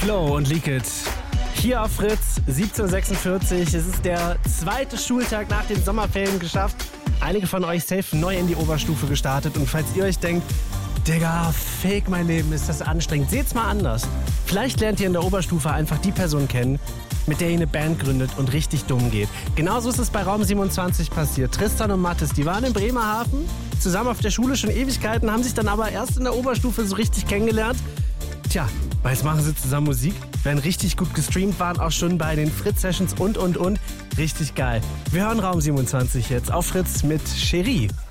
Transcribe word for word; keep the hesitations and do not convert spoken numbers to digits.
Flo und Leak It. Hier auf Fritz, siebzehn Uhr sechsundvierzig. Es ist der zweite Schultag nach den Sommerferien geschafft. Einige von euch safe neu in die Oberstufe gestartet. Und falls ihr euch denkt, Digga, fake mein Leben, ist das anstrengend. Seht's mal anders. Vielleicht lernt ihr in der Oberstufe einfach die Person kennen, mit der ihr eine Band gründet und richtig dumm geht. Genauso ist es bei Raum siebenundzwanzig passiert. Tristan und Mathis, die waren in Bremerhaven, zusammen auf der Schule schon Ewigkeiten, haben sich dann aber erst in der Oberstufe so richtig kennengelernt. Tja, weil jetzt machen sie zusammen Musik, werden richtig gut gestreamt, waren auch schon bei den Fritz-Sessions und, und, und. Richtig geil. Wir hören Raum siebenundzwanzig jetzt auf Fritz mit Cherie.